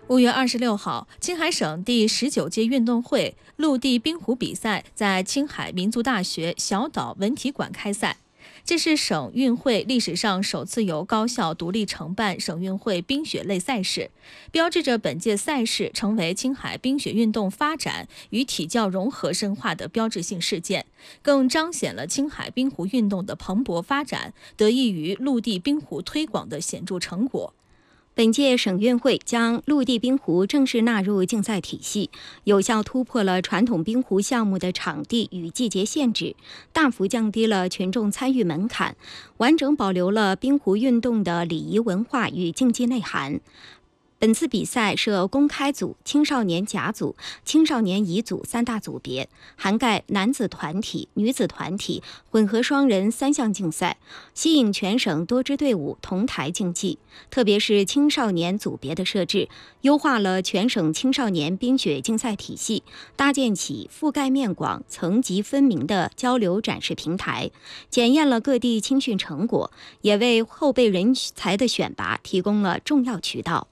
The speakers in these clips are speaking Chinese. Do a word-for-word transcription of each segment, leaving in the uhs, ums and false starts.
五月二十六号，青海省第十九届运动会陆地冰壶比赛在青海民族大学小岛文体馆开赛。这是省运会历史上首次由高校独立承办省运会冰雪类赛事，标志着本届赛事成为青海冰雪运动发展与体教融合深化的标志性事件，更彰显了青海冰壶运动的蓬勃发展得益于陆地冰壶推广的显著成果。 本届省运会将陆地冰壶正式纳入竞赛体系，有效突破了传统冰壶项目的场地与季节限制，大幅降低了群众参与门槛，完整保留了冰壶运动的礼仪文化与竞技内涵。本次比赛设公开组、青少年甲组、青少年乙组三大组别，涵盖男子团体、女子团体、混合双人三项竞赛，吸引全省多支队伍同台竞技。特别是青少年组别的设置，优化了全省青少年冰雪竞赛体系，搭建起覆盖面广、层级分明的交流展示平台，检验了各地青训成果，也为后备人才的选拔提供了重要渠道。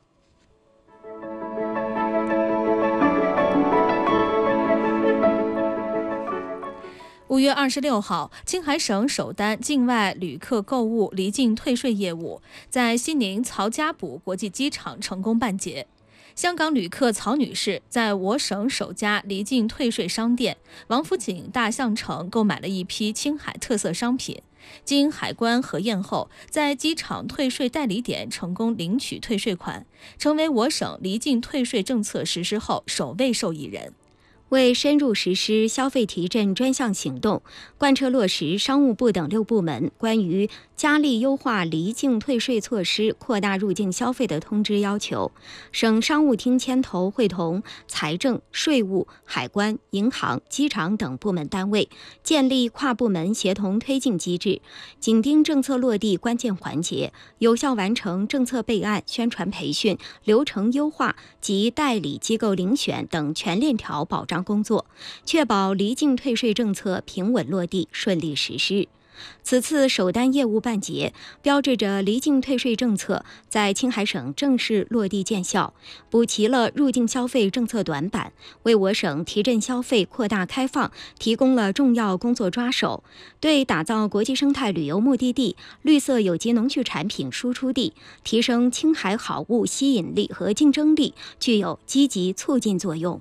五月二十六号，青海省首单境外旅客购物离境退税业务在西宁曹家堡国际机场成功办结。香港旅客曹女士在我省首家离境退税商店王府井大象城购买了一批青海特色商品，经海关核验后，在机场退税代理点成功领取退税款，成为我省离境退税政策实施后首位受益人。 为深入实施消费提振专项行动，贯彻落实商务部等六部门关于加力优化离境退税措施、扩大入境消费的通知要求，省商务厅牵头会同财政、税务、海关、银行、机场等部门单位，建立跨部门协同推进机制，紧盯政策落地关键环节，有效完成政策备案、宣传培训、流程优化及代理机构遴选等全链条保障工作，确保离境退税政策平稳落地、顺利实施。此次首单业务办结，标志着离境退税政策在青海省正式落地见效，补齐了入境消费政策短板，为我省提振消费、扩大开放提供了重要工作抓手，对打造国际生态旅游目的地、绿色有机农畜产品输出地、提升青海好物吸引力和竞争力具有积极促进作用。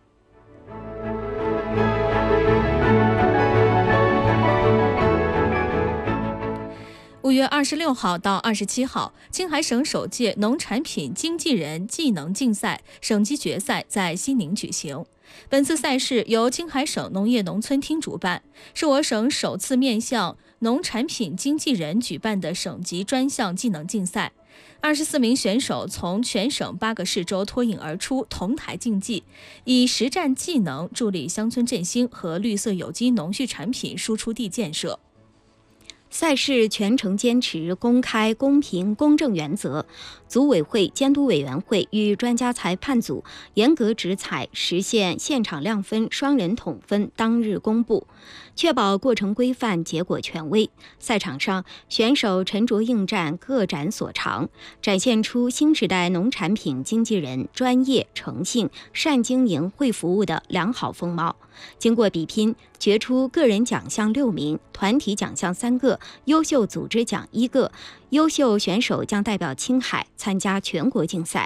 五月二十六号到二十七号，青海省首届农产品经纪人技能竞赛省级决赛在西宁举行。本次赛事由青海省农业农村厅主办，是我省首次面向农产品经纪人举办的省级专项技能竞赛。二十四名选手从全省八个市州脱颖而出，同台竞技，以实战技能助力乡村振兴和绿色有机农畜产品输出地建设。 赛事全程坚持公开、公平、公正原则，组委会、监督委员会与专家裁判组严格执采，实现现场量分、双人统分，当日公布，确保过程规范、结果权威。赛场上，选手沉着应战，各展所长，展现出新时代农产品经纪人专业、诚信、善经营、会服务的良好风貌。经过比拼，决出个人奖项六名，团体奖项三个，优秀组织奖一个，优秀选手将代表青海参加全国竞赛。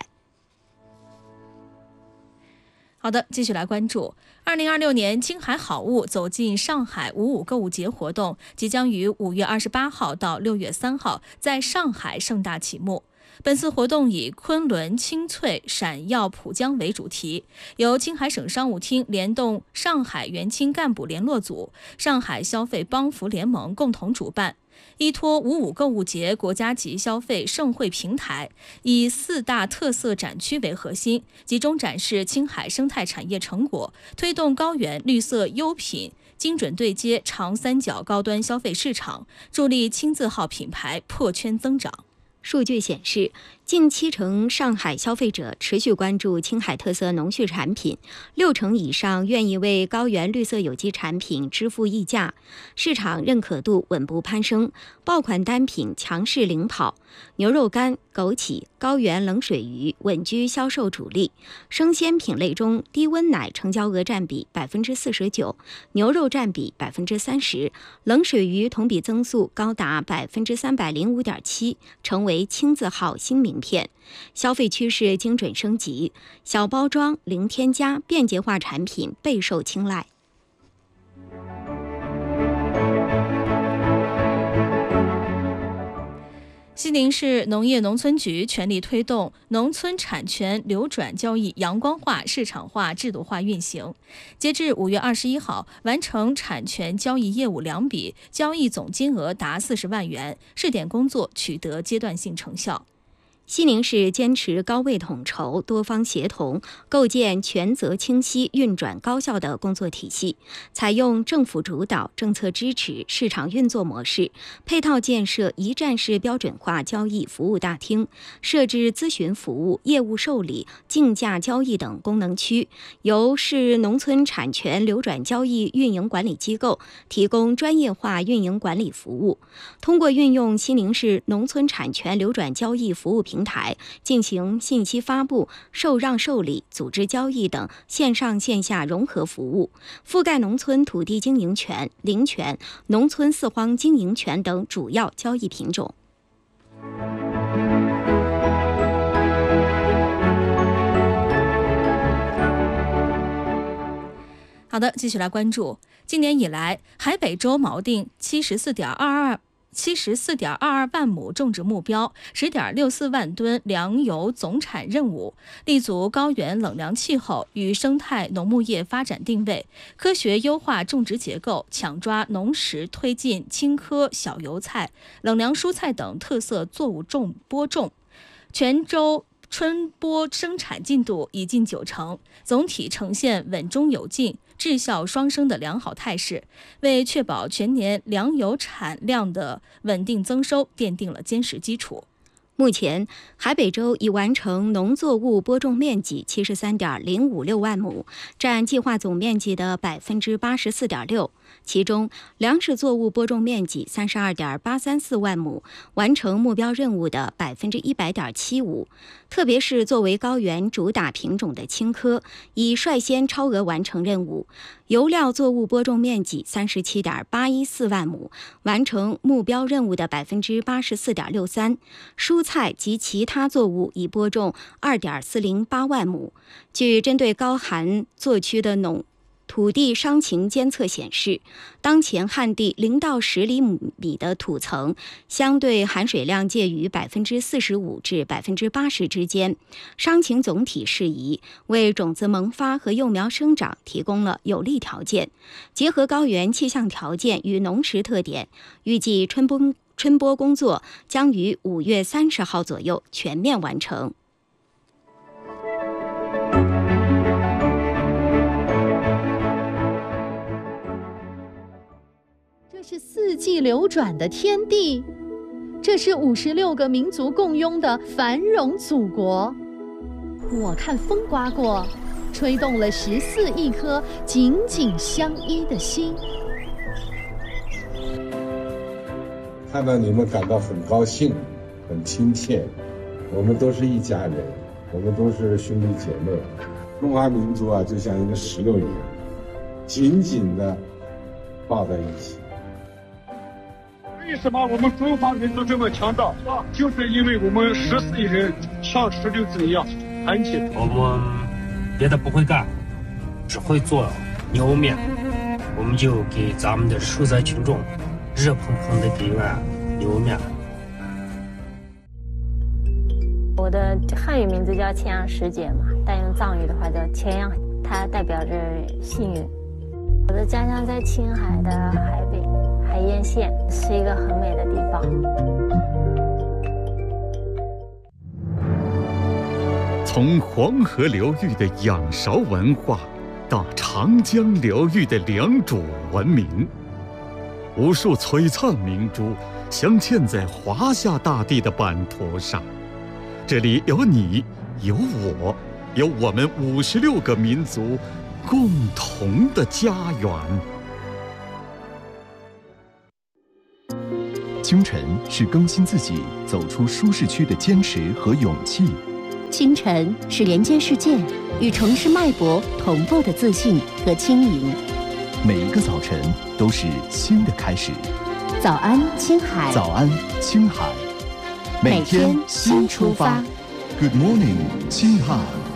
好的，继续来关注二零二六年青海好物走进上海五五购物节活动，即将于五月二十八号到六月三号在上海盛大启幕。本次活动以昆仑清脆闪耀浦江为主题，由青海省商务厅联动上海元青干部联络组、上海消费帮扶联盟共同主办，依托五五购物节国家级消费盛会平台，以四大特色展区为核心，集中展示青海生态产业成果，推动高原绿色优品精准对接长三角高端消费市场，助力青字号品牌破圈增长。 数据显示， 近七成上海消费者持续关注青海特色农畜产品，六成以上愿意为高原绿色有机产品支付溢价，市场认可度稳步攀升，爆款单品强势领跑。牛肉干、枸杞、高原冷水鱼稳居销售主力。生鲜品类中，低温奶成交额占比百分之四十九，牛肉占比百分之三十，冷水鱼同比增速高达百分之三百零五点七，成为青字号新名片。消费趋势精准升级，小包装、零添加、便捷化产品备受青睐。 西宁市农业农村局全力推动农村产权流转交易阳光化、市场化、制度化运行。截至五月二十一号，完成产权交易业务两笔，交易总金额达四十万元，试点工作取得阶段性成效。 西宁市坚持高位统筹、多方协同，构建权责清晰、运转高效的工作体系，采用政府主导、政策支持、市场运作模式，配套建设一站式标准化交易服务大厅，设置咨询服务、业务受理、竞价交易等功能区，由市农村产权流转交易运营管理机构提供专业化运营管理服务。通过运用西宁市农村产权流转交易服务平台平台进行信息发布、受让受理、组织交易等线上线下融合服务，覆盖农村土地经营权、林权、农村四荒经营权等主要交易品种。 好的，继续来关注。今年以来，海北州锚定七十四点二二。七十四点二二万亩种植目标，十点六四万吨粮油总产任务，立足高原冷凉气候与生态农牧业发展定位，科学优化种植结构，抢抓农时推进青稞、小油菜、冷凉蔬菜等特色作物种播种。全州春播生产进度已近九成，总体呈现稳中有进、质效双升的良好态势，为确保全年粮油产量的稳定增收奠定了坚实基础。 目前，海北州已完成农作物播种面积七十三点零五六万亩，占计划总面积的百分之八十四点六。其中，粮食作物播种面积三十二点八三四万亩，完成目标任务的百分之一百点七五。特别是作为高原主打品种的青稞，已率先超额完成任务。油料作物播种面积三十七点八一四万亩，完成目标任务的百分之八十四点六三。蔬菜及其他作物已播种二点四零八万亩。据针对高寒作区的农土地伤情监测显示，当前旱地零到十厘米的土层，相对含水量介于百分之四十五至百分之八十之间，伤情总体适宜，为种子萌发和幼苗生长提供了有利条件。结合高原气象条件与农时特点，预计春播春播工作将于五月三十号左右全面完成。 这是四季流转的天地，这是五十六个民族共拥的繁荣祖国。我看风刮过，吹动了十四亿颗紧紧相依的心。 看到你们感到很高兴，很亲切，我们都是一家人，我们都是兄弟姐妹。中华民族啊，就像一个石榴一样，紧紧地抱在一起。 为什么我们中华民族这么强大？就是因为我们十四亿人像石榴子一样团结。 我们别的不会干，只会做牛肉面，我们就给咱们的受灾群众热腾腾的给碗牛肉面。 我的汉语名字叫千阳师姐嘛，但用藏语的话叫千阳，它代表着幸运。我的家乡在青海的海北海晏县，是一个很美的地方。 从黄河流域的仰韶文化到长江流域的良渚文明，无数璀璨明珠镶嵌在华夏大地的版图上， 这里有你，有我，有我们五十六个民族共同的家园。 清晨是更新自己、走出舒适区的坚持和勇气。 清晨是连接世界、与城市脉搏同步的自信和轻盈。 每一个早晨都是新的开始。 早安，青海！ 早安，青海！ 每天新出发。 Good morning， 青海！